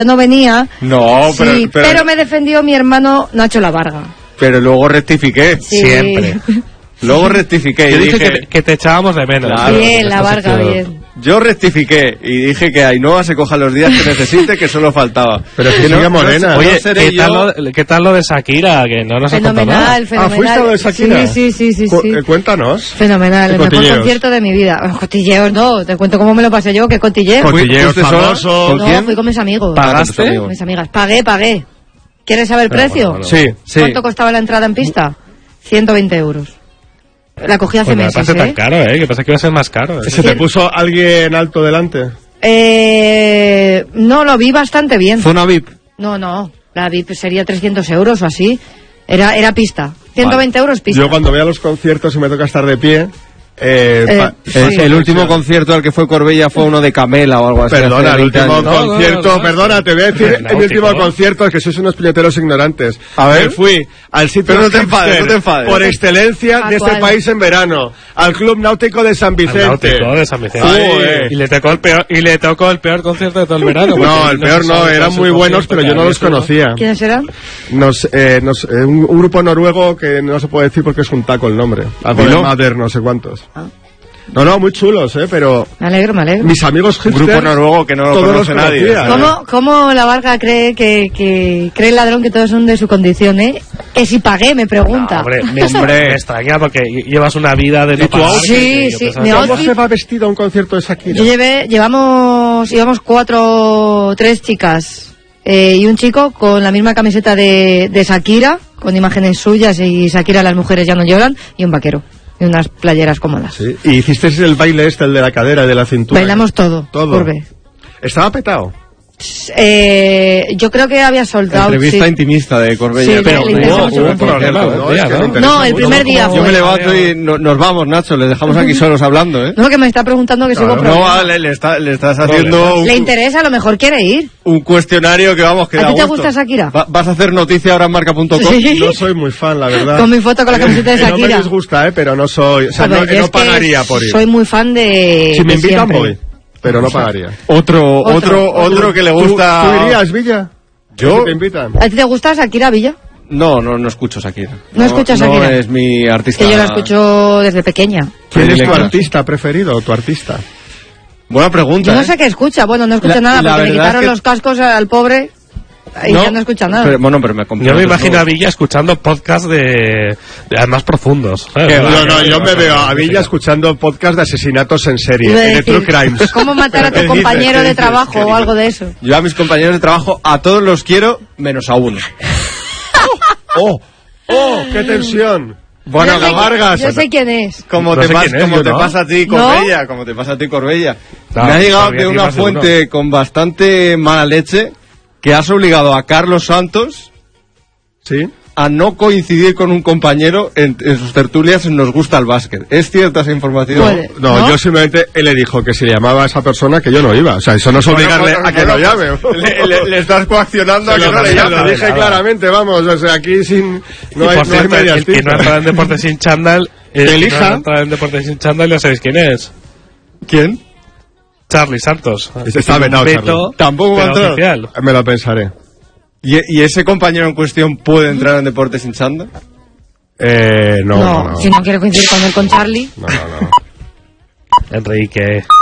no venía. No, pero me defendió mi hermano Nacho La Varga. Pero luego rectifiqué. Sí. Siempre. Luego rectifiqué. Yo dije que te echábamos de menos. Claro, bien, La Varga, bien. Yo rectifiqué y dije que Ainhoa se coja los días que necesite, que solo faltaba. Pero que siga morena. Oye, ¿qué tal lo de Shakira? Que no nos ha contado nada. Fenomenal. ¿Fuiste a lo de Shakira? Sí. Cuéntanos. Fenomenal, el mejor concierto de mi vida. Cotilleos no, te cuento cómo me lo pasé yo, que cotilleo. Cotilleos famosos. ¿Con quién? Fui con mis amigos. ¿Pagaste? Con mis amigas. Pagué. ¿Quieres saber el precio? Bueno. Sí. ¿Cuánto costaba la entrada en pista? 120 euros. La cogí hace meses, No tan caro, que pasa que iba a ser más caro. ¿Se te puso alguien alto delante? No, lo vi bastante bien. ¿Zona VIP? No, la VIP sería 300 euros o así. Era pista. 120 euros pista. Yo cuando voy a los conciertos y me toca estar de pie... El último concierto al que fue Corbella fue uno de Camela o algo así. Perdona, el último concierto, no. perdona, te voy a decir el último concierto, que sois unos puñeteros ignorantes. A ver, fui al sitio pero no te enfades. por excelencia de este país en verano, al Club Náutico de San Vicente. Y le tocó el peor concierto de todo el verano. No, el peor no, eran muy buenos, pero yo no los conocía. ¿Quiénes eran? Un grupo noruego que no se puede decir porque es un taco el nombre. Mother, no sé cuántos. No, muy chulos, pero... Me alegro. Mis amigos hipsters... Grupo noruego que no lo conoce nadie. ¿Cómo la Varga cree que cree el ladrón que todos son de su condición, Que si pagué, me pregunta. No, hombre, me extraña porque llevas una vida de no pagar. Sí. ¿Cómo se va vestido a un concierto de Shakira? Íbamos 3 chicas y un chico con la misma camiseta de Shakira, con imágenes suyas y Shakira, las mujeres ya no lloran, y un vaquero. Y unas playeras cómodas. Sí. ¿Y hicisteis el baile el de la cadera y de la cintura? Bailamos todo. Curve. ¿Estaba petado? Yo creo que había soltado. Entrevista intimista de Corbella. Sí, pero hubo un problema. No, el primer día fue. Yo me levanto y nos vamos, Nacho, les dejamos aquí solos hablando, No, que me está preguntando que si hubo problema. No, vale, le estás haciendo... Le interesa, a lo mejor quiere ir. Un cuestionario que vamos, que da ¿A ti te gusto. gusta Shakira? ¿Vas a hacer noticia ahora en marca.com? Sí. No soy muy fan, la verdad. Con mi foto con la camiseta de Shakira. No me disgusta, pero no soy... O sea, no pagaría por ir. Soy muy fan de... Si me invitan, siempre. voy. Pero no pagaría. Otro que le gusta... ¿Tú irías, Villa? ¿Yo? Si te invitan. ¿A ti te gusta Shakira, Villa? No escucho Shakira. ¿No escuchas Shakira? No es mi artista. Que yo la escucho desde pequeña. ¿Quién es tu artista preferido o tu artista? Buena pregunta. Yo no sé qué escucha. Bueno, no escucha nada porque le quitaron los cascos al pobre y ya no escucha nada. Pero me yo me imagino a Villa escuchando podcasts de más profundos. Yo me veo a Villa escuchando podcasts de asesinatos en serie, de True Crimes. ¿Cómo matar a tu compañero de trabajo o algo de eso? Yo a mis compañeros de trabajo, a todos los quiero, menos a uno. ¡Oh, qué tensión! Bueno, la Vargas. Yo sé quién es. Como te pasa a ti, Corbella. Como te pasa a ti, Corbella. Me ha llegado de una fuente con bastante mala leche que has obligado a Carlos Santos a no coincidir con un compañero en sus tertulias en Nos Gusta el Básquet. ¿Es cierta esa información? No, yo simplemente le dijo que si le llamaba a esa persona que yo no iba. O sea, eso no es obligarle a que lo llame. Le estás coaccionando a que no le llame. Lo dije claramente, vamos. O sea, aquí no hay medias el que no entra en Deportes sin chándal, en Deportes sin chándal, ya sabéis quién es. ¿Quién? Charlie Santos. Está vetado, Charlie. Tampoco va a entrar. Me lo pensaré. ¿Y ese compañero en cuestión puede entrar en Deportes sin chándal? No. Si no quiere coincidir con él, con Charlie. No. Enrique.